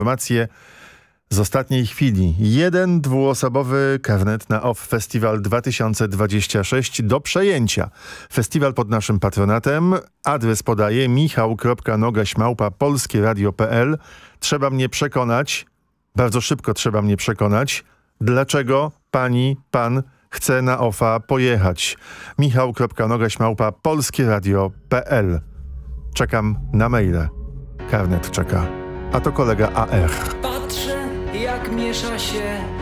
Informacje z ostatniej chwili. Jeden dwuosobowy karnet na OFF Festiwal 2026 do przejęcia. Festiwal pod naszym patronatem. Adres podaje michał.nogaś@polskieradio.pl. Trzeba mnie przekonać, bardzo szybko trzeba mnie przekonać, dlaczego pan chce na OFF-a pojechać. michał.nogaś@polskieradio.pl. Czekam na maile. Karnet czeka. A to kolega AR. Patrzę, jak miesza się